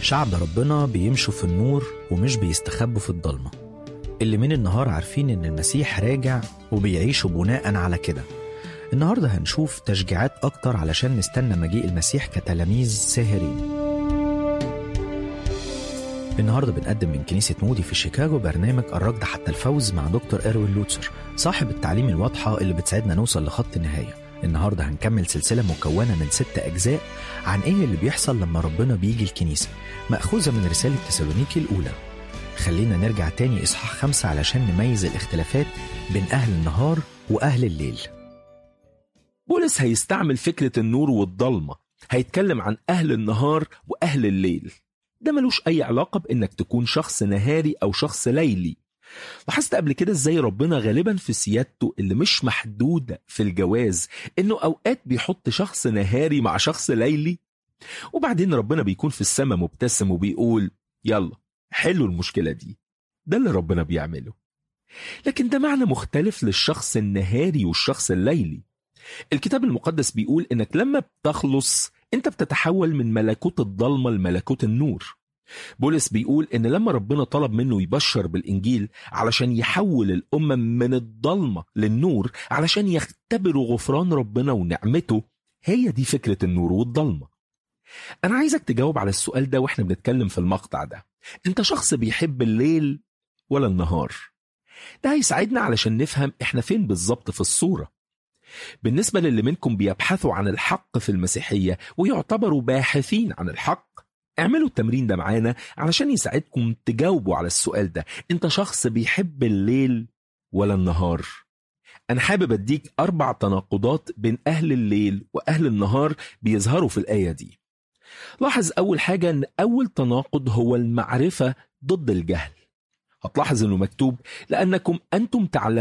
شعب ربنا بيمشوا في النور ومش بيستخبوا في الضلمة. اللي من النهار عارفين إن المسيح راجع وبيعيشوا بناء على كده. النهاردة هنشوف تشجيعات أكتر علشان نستنى مجيء المسيح كتلاميذ ساهرين. النهاردة بنقدم من كنيسة مودي في شيكاغو برنامج الركض حتى الفوز مع دكتور إروين لوتسر، صاحب التعليم الواضحة اللي بتساعدنا نوصل لخط النهاية. النهاردة هنكمل سلسلة مكونة من 6 أجزاء عن إيه اللي بيحصل لما ربنا بيجي الكنيسة، مأخوذة من رسالة تسالونيكي الأولى. خلينا نرجع تاني إصحاح 5 علشان نميز الاختلافات بين أهل النهار وأهل الليل. بولس هيستعمل فكرة النور والضلمة، هيتكلم عن أهل النهار وأهل الليل. ده ملوش أي علاقة بإنك تكون شخص نهاري أو شخص ليلي. لاحظت قبل كده إزاي ربنا غالبا في سيادته اللي مش محدودة في الجواز إنه أوقات بيحط شخص نهاري مع شخص ليلي، وبعدين ربنا بيكون في السماء مبتسم وبيقول يلا حلوا المشكلة دي. ده اللي ربنا بيعمله. لكن ده معنى مختلف للشخص النهاري والشخص الليلي. الكتاب المقدس بيقول إنك لما بتخلص أنت بتتحول من ملكوت الضلمة لملكوت النور. بولس بيقول إن لما ربنا طلب منه يبشر بالإنجيل علشان يحول الأمم من الضلمة للنور علشان يختبروا غفران ربنا ونعمته، هي دي فكرة النور والضلمة. أنا عايزك تجاوب على السؤال ده وإحنا بنتكلم في المقطع ده. أنت شخص بيحب الليل ولا النهار؟ ده هيساعدنا علشان نفهم إحنا فين بالظبط في الصورة. بالنسبة للي منكم بيبحثوا عن الحق في المسيحية ويعتبروا باحثين عن الحق، اعملوا التمرين ده معانا علشان يساعدكم تجاوبوا على السؤال ده. انت شخص بيحب الليل ولا النهار؟ انا حابب اديك 4 تناقضات بين اهل الليل واهل النهار بيظهروا في الآية دي. لاحظ اول حاجة ان اول تناقض هو المعرفة ضد الجهل. هتلاحظ انه مكتوب لانكم انتم تعلمون